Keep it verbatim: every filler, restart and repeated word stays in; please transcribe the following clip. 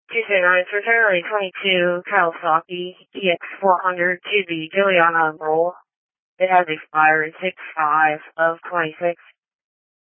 Tuesday night for February twenty-second, Kawasaki E X four hundred to the Juliana roll. It has expired six five of twenty-six.